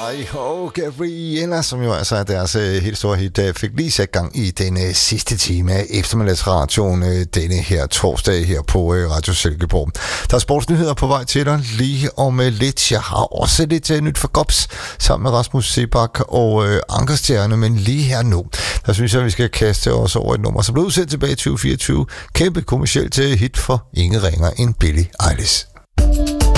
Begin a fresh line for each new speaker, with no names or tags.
og Gabriella, som jo altså er deres helt store hit, fik lige sat gang i den sidste time af eftermiddagsradioen denne her torsdag her på Radio Silkeborg. Der er sportsnyheder på vej til dig lige om lidt. Jeg har også lidt nyt for Gops sammen med Rasmus Sebak og Ankerstjerne, men lige her nu, der synes jeg, vi skal kaste os over et nummer, som blev udsendt tilbage i 2024. Kæmpe kommercielt hit for ingen ringer end Billie Eilish.